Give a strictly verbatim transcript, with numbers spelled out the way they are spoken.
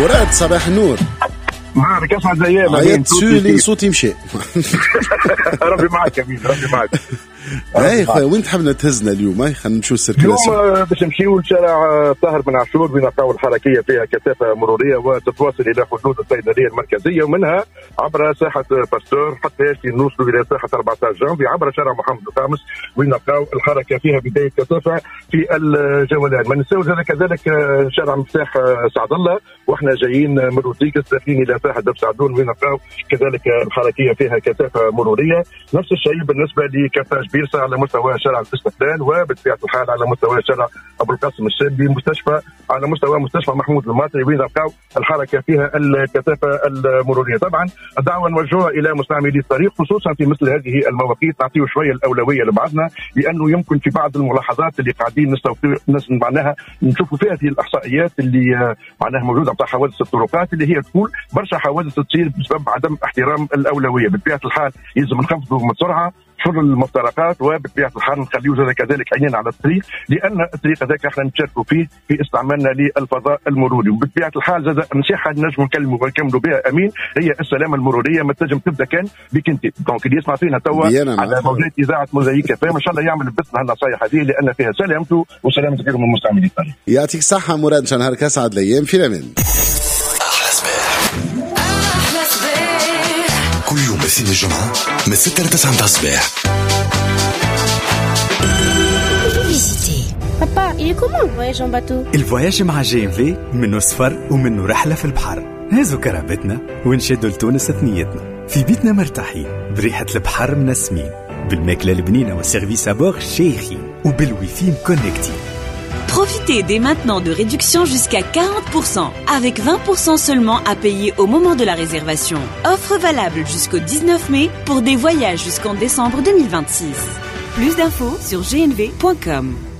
مراد صباح النور. معك اسمع الايام عيط سولي صوتي مشي. ربي معك يا مين، ربي معك. اي خويا وين تحبنا تهزنا اليوم؟ اي خلينا نشوف السيركيلاسيون. اليوم باش نمشيو لشارع طاهر بن عاشور بين نلقاو الحركيه فيها كثافه مروريه وتتواصل الى حدود الصيدليه المركزيه، ومنها عبر ساحه باستور حتى نوصلوا الى ساحه أربعة عشر جانفي عبر شارع محمد الخامس وين نلقاو الحركه فيها بدايه كثافه في الجولان. ما ننساوش كذلك شارع مفتاح سعد الله واحنا جايين من روتيكس داخلين الى ساحه دب سعدون وين نلقاو كذلك الحركيه فيها كثافه مروريه. نفس الشيء بالنسبه لكفاج بيرسا على مستوى شارع الاستقلال، وبطبيعه الحال على مستوى شارع ابو القاسم الشابي، مستشفى على مستوى مستشفى محمود الماطري وين نلقاو الحركه فيها الكثافه المروريه. طبعا الدعوه نوجهها الى مستعملي الطريق خصوصا في مثل هذه المواقيت نعطيه شويه الاولويه لبعضنا، لانه يمكن في بعض الملاحظات اللي قاعدين نستوفي معناها نشوفوا فيها في الاحصائيات اللي معناها موجوده بتاع حوادث الطرقات اللي هي تقول برشا حوادث تصير بسبب عدم احترام الاولويه. بطبيعه الحال يلزم نخفضوا من السرعه شر المفترقات، وبطبيعه الحال نخليو كذلك عينينا على الطريق، لان الطريق هذاك احنا نشاركوا فيه في استعمالنا للفضاء المروري. وبطبيعه الحال زاد نصيحه نجم نكلموا ونكملوا بها امين هي السلامه المروريه، ما تنجم تبدا كان بك انت. دونك اللي يسمع فينا توا على موجات اذاعه موزايك فما شاء الله يعمل بثنا هالنصائح هذه لان فيها سلامته وسلامه غيره من مستعملي الطريق. يعطيك الصحه مراد، ان شاء الله نهارك اسعد الايام في الامان. كل يوم اثنين الجمعة من ستة لتسعة متاع الصباح. Papa, il est comment le voyage en bateau? الفواياج مع جي ام في منه سفر ومنه رحلة في البحر. هازو كرهبتنا ونشدوا لتونس ثنيتنا في بيتنا مرتاحين بريحة البحر منسمين بالماكلة البنينة والسيرفيس أبور شيخين وبالويفي كونكتين. Profitez dès maintenant de réductions jusqu'à quarante pour cent, avec vingt pour cent seulement à payer au moment de la réservation. Offre valable jusqu'au dix-neuf mai pour des voyages jusqu'en décembre deux mille vingt-six. Plus d'infos sur g n v point com.